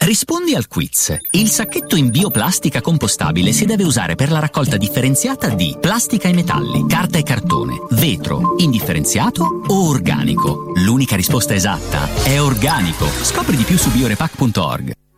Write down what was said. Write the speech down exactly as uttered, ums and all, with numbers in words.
Rispondi al quiz. Il sacchetto in bioplastica compostabile si deve usare per la raccolta differenziata di plastica e metalli, carta e cartone, vetro, indifferenziato o organico? L'unica risposta esatta è organico. Scopri di più su biorepack punto org.